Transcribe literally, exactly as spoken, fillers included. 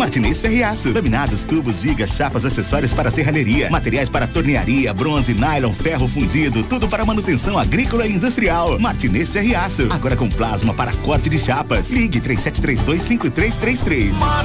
Martinez Ferreaço, laminados, tubos, vigas, chapas, acessórios para serralheria, materiais para tornearia, bronze, nylon, ferro fundido, tudo para manutenção agrícola e industrial. Martinez Ferreaço, agora com plasma para corte de chapas. Ligue três sete três dois, cinco três três três.